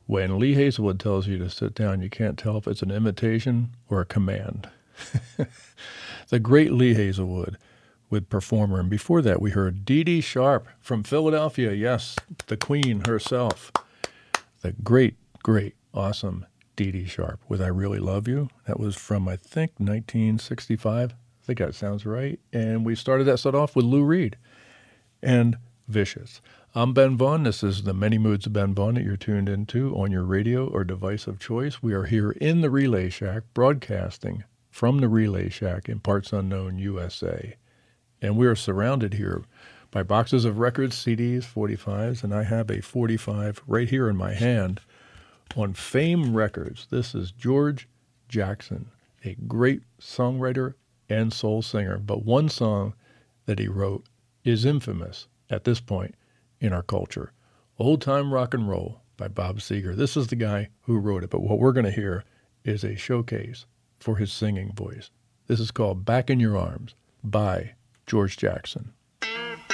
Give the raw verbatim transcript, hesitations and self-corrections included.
When Lee Hazelwood tells you to sit down, you can't tell if it's an imitation or a command. The great Lee Hazelwood with Performer. And before that, we heard Dee Dee Sharp from Philadelphia. Yes, the queen herself. The great, great, awesome Dee Dee Sharp with I Really Love You. That was from, I think, nineteen sixty-five. I think that sounds right. And we started that set off with Lou Reed and Vicious. I'm Ben Vaughn. This is the Many Moods of Ben Vaughn that you're tuned into on your radio or device of choice. We are here in the Relay Shack, broadcasting from the Relay Shack in parts unknown U S A. And we are surrounded here by boxes of records, C Ds, forty-fives, and I have a forty-five right here in my hand on Fame Records. This is George Jackson, a great songwriter and soul singer. But one song that he wrote is infamous at this point in our culture. Old Time Rock and Roll by Bob Seger. This is the guy who wrote it, but what we're going to hear is a showcase for his singing voice. This is called Back in Your Arms by George Jackson.